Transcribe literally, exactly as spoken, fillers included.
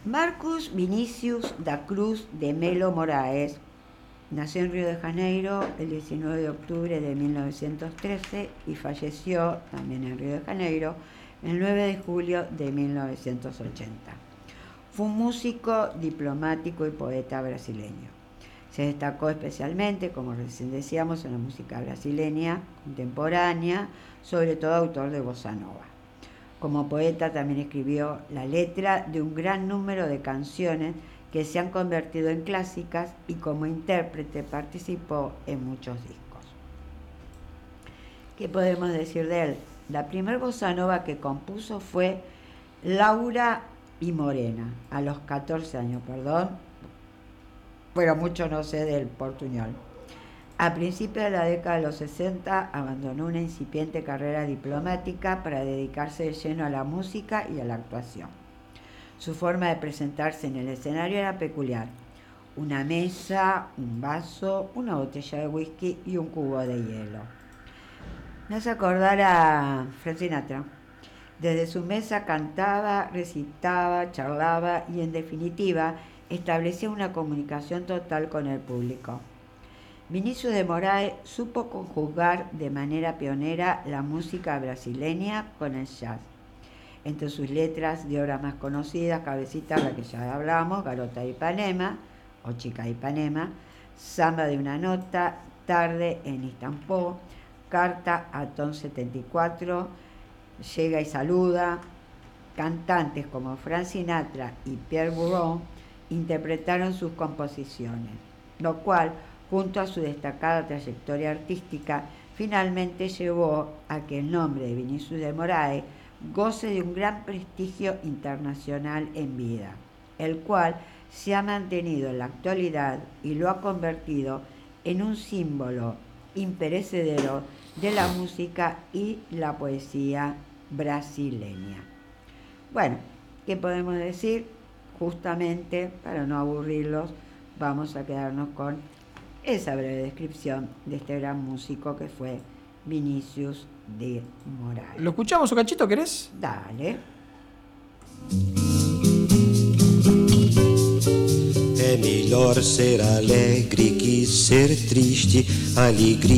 Marcos Vinícius da Cruz de Melo Moraes nació en Río de Janeiro el diecinueve de octubre de mil novecientos trece y falleció también en Río de Janeiro el nueve de julio de mil novecientos ochenta. Fue un músico, diplomático y poeta brasileño. Se destacó especialmente, como recién decíamos, en la música brasileña contemporánea, sobre todo autor de bossa nova. Como poeta también escribió la letra de un gran número de canciones que se han convertido en clásicas y como intérprete participó en muchos discos. ¿Qué podemos decir de él? La primera bossa nova que compuso fue Laura y Morena, a los catorce años, perdón, pero mucho no sé del portuñol. A principios de la década de los sesenta abandonó una incipiente carrera diplomática para dedicarse de lleno a la música y a la actuación. Su forma de presentarse en el escenario era peculiar. Una mesa, un vaso, una botella de whisky y un cubo de hielo. Me hace acordar a Frank Sinatra. Desde su mesa cantaba, recitaba, charlaba y en definitiva establecía una comunicación total con el público. Vinícius de Moraes supo conjugar de manera pionera la música brasileña con el jazz. Entre sus letras de obras más conocidas, Cabecita, la que ya hablamos, Garota de Ipanema o Chica de Ipanema, Samba de una nota, Tarde en Istampó, Carta a Ton setenta y cuatro, Llega y saluda. Cantantes como Frank Sinatra y Pierre Bourdieu interpretaron sus composiciones, lo cual, junto a su destacada trayectoria artística, finalmente llevó a que el nombre de Vinícius de Moraes goce de un gran prestigio internacional en vida, el cual se ha mantenido en la actualidad y lo ha convertido en un símbolo imperecedero de la música y la poesía brasileña. Bueno, ¿qué podemos decir? Justamente, para no aburrirlos, vamos a quedarnos con esa breve descripción de este gran músico que fue Vinícius de Moraes. ¿Lo escuchamos un cachito, querés? Dale. É melhor ser alegre que ser triste. Alegria